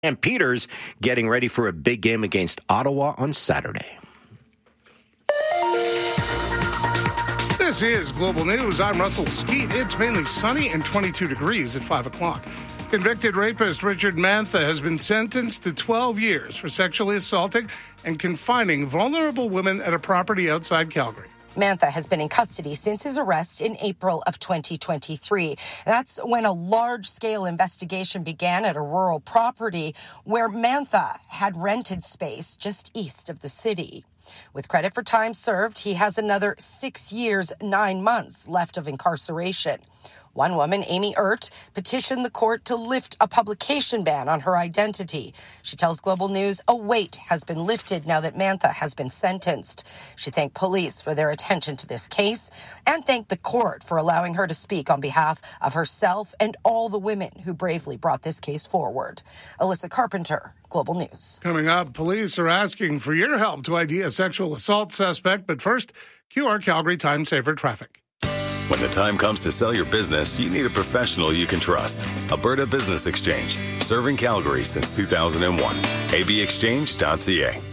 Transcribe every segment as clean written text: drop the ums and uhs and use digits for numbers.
And Peters getting ready for a big game against Ottawa on Saturday. This is Global News. I'm Russell Skeet. It's mainly sunny and 22 degrees at 5 o'clock. Convicted rapist Richard Mantha has been sentenced to 12 years for sexually assaulting and confining vulnerable women at a property outside Calgary. Mantha has been in custody since his arrest in April of 2023. That's when a large-scale investigation began at a rural property where Mantha had rented space just east of the city. With credit for time served, he has another 6 years, 9 months left of incarceration. One woman, Amy Ert, petitioned the court to lift a publication ban on her identity. She tells Global News a weight has been lifted now that Mantha has been sentenced. She thanked police for their attention to this case and thanked the court for allowing her to speak on behalf of herself and all the women who bravely brought this case forward. Alyssa Carpenter, Global News. Coming up, police are asking for your help to ID a sexual assault suspect. But first, QR Calgary Time Saver Traffic. When the time comes to sell your business, you need a professional you can trust. Alberta Business Exchange, serving Calgary since 2001. abexchange.ca.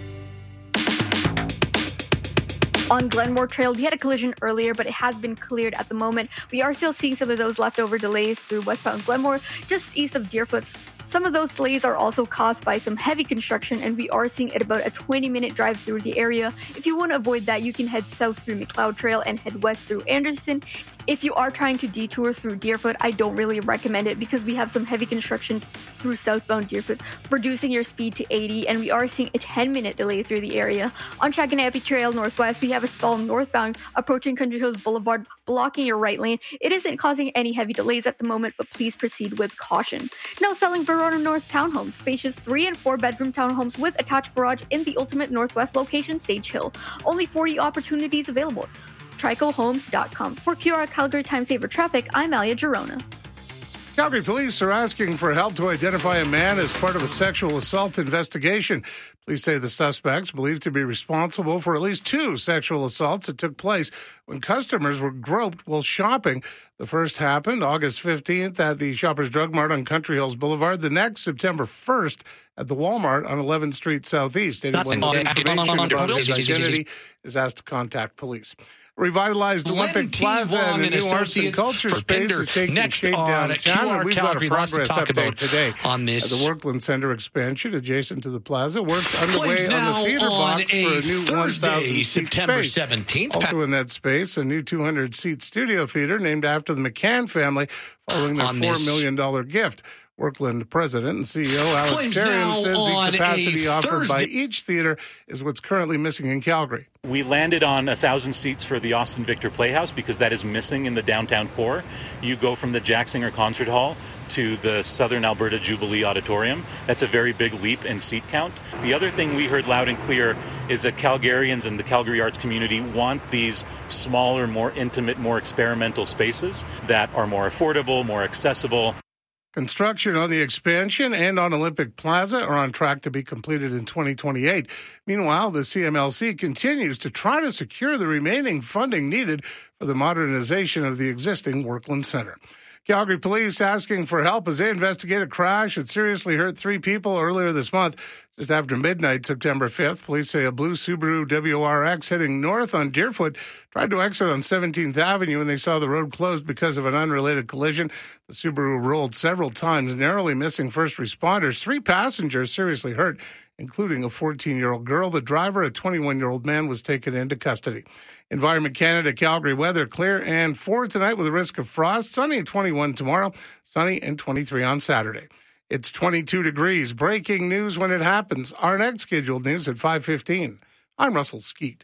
On Glenmore Trail, we had a collision earlier, but it has been cleared at the moment. We are still seeing some of those leftover delays through westbound Glenmore, just east of Deerfoot. Some of those delays are also caused by some heavy construction, and we are seeing at about a 20-minute drive through the area. If you want to avoid that, you can head south through McLeod Trail and head west through Anderson. If you are trying to detour through Deerfoot, I don't really recommend it because we have some heavy construction through southbound Deerfoot, reducing your speed to 80, and we are seeing a 10-minute delay through the area. On Chaganappi Trail northwest, we have a stall northbound approaching Country Hills Boulevard, blocking your right lane. It isn't causing any heavy delays at the moment, but please proceed with caution. Now selling Verona North townhomes, spacious 3 and 4 bedroom townhomes with attached garage in the ultimate northwest location, Sage Hill. Only 40 opportunities available. TricoHomes.com. For QR Calgary Time Saver Traffic, I'm Alia Girona. Calgary police are asking for help to identify a man as part of a sexual assault investigation. Police say the suspects believed to be responsible for at least 2 sexual assaults that took place when customers were groped while shopping. The first happened August 15th at the Shoppers Drug Mart on Country Hills Boulevard. The next, September 1st, at the Walmart on 11th Street Southeast. Anyone with information about his identity is asked to contact police. Revitalized Olympic Plaza and a new arts and culture space is taking shape downtown, and we've got a progress update today on this. The Workland Center expansion adjacent to the plaza works underway on the theater box for a new 1,000-seat September space. 17th. Also in that space, a new 200-seat studio theater named after the McCann family following their $4 million gift. Workland president and CEO Alex Sarian says the capacity offered by each theater is what's currently missing in Calgary. We landed on 1,000 seats for the Austin Victor Playhouse because that is missing in the downtown core. You go from the Jack Singer Concert Hall to the Southern Alberta Jubilee Auditorium. That's a very big leap in seat count. The other thing we heard loud and clear is that Calgarians and the Calgary arts community want these smaller, more intimate, more experimental spaces that are more affordable, more accessible. Construction on the expansion and on Olympic Plaza are on track to be completed in 2028. Meanwhile, the CMLC continues to try to secure the remaining funding needed for the modernization of the existing Workland Center. Calgary police asking for help as they investigate a crash that seriously hurt 3 people earlier this month. Just after midnight, September 5th, police say a blue Subaru WRX heading north on Deerfoot tried to exit on 17th Avenue when they saw the road closed because of an unrelated collision. The Subaru rolled several times, narrowly missing first responders. 3 passengers seriously hurt, including a 14-year-old girl. The driver, a 21-year-old man, was taken into custody. Environment Canada, Calgary weather, clear and 4 tonight with a risk of frost. Sunny at 21 tomorrow, sunny and 23 on Saturday. It's 22 degrees. Breaking news when it happens. Our next scheduled news at 5:15. I'm Russell Skeet.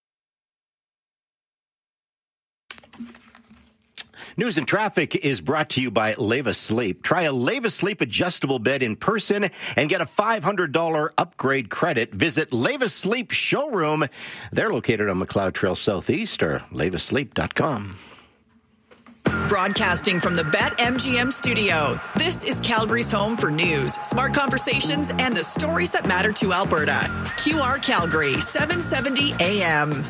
News and traffic is brought to you by Leva Sleep. Try a Leva Sleep adjustable bed in person and get a $500 upgrade credit. Visit Leva Sleep showroom. They're located on McLeod Trail Southeast or levasleep.com. Broadcasting from the BetMGM studio, this is Calgary's home for news, smart conversations, and the stories that matter to Alberta. QR Calgary, 770 AM.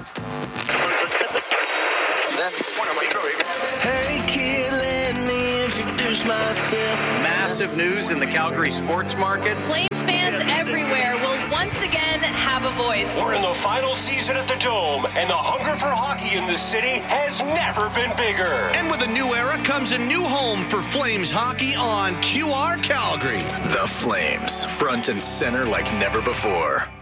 Hey kid, let me introduce myself. massive news in the Calgary sports market. Flames fans everywhere will once again have a voice. We're in the final season at the Dome, and the hunger for hockey in this city has never been bigger. And with a new era comes a new home for Flames hockey on QR Calgary. The Flames, front and center like never before.